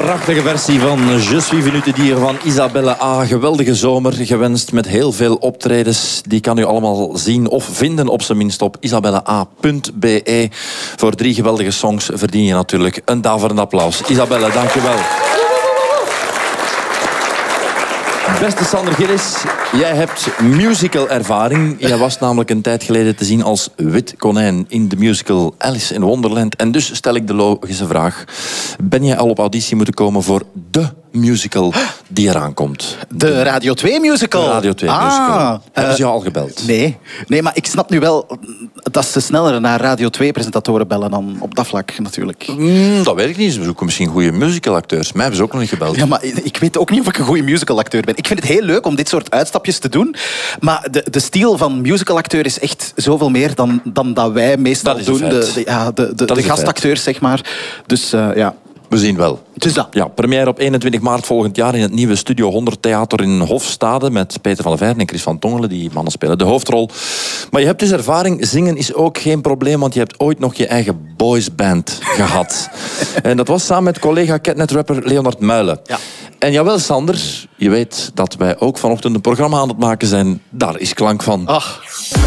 prachtige versie van Je suis venu te dire van Isabelle A. Geweldige zomer gewenst met heel veel optredens. Die kan u allemaal zien of vinden op zijn minst op isabelleA.be. Voor 3 geweldige songs verdien je natuurlijk een daverend applaus. Isabelle, dank je wel. Beste Sander Gillis, jij hebt musical ervaring. Jij was namelijk een tijd geleden te zien als wit konijn in de musical Alice in Wonderland. En dus stel ik de logische vraag. Ben jij al op auditie moeten komen voor de musical die eraan komt? De Radio 2 musical? De Radio 2 musical. Hebben ze jou al gebeld? Nee, maar ik snap nu wel dat ze sneller naar Radio 2 presentatoren bellen dan op dat vlak natuurlijk. Dat weet ik niet. Ze zoeken misschien goede musicalacteurs. Mij hebben ze ook nog niet gebeld. Ja, maar ik weet ook niet of ik een goede musicalacteur ben. Ik vind het heel leuk om dit soort uitstapjes te doen. Maar de stijl van musicalacteur is echt zoveel meer dan dat wij meestal doen. De gastacteurs, zeg maar. Dus ja. We zien wel. Het is dat. Ja, première op 21 maart volgend jaar in het nieuwe Studio 100 Theater in Hofstade met Peter van der Veijden en Chris van Tongelen. Die mannen spelen de hoofdrol. Maar je hebt dus ervaring. Zingen is ook geen probleem, want je hebt ooit nog je eigen boysband gehad. En dat was samen met collega Catnet-rapper Leonard Muilen. Ja. En jawel, Sander, je weet dat wij ook vanochtend een programma aan het maken zijn. Daar is klank van. Ach.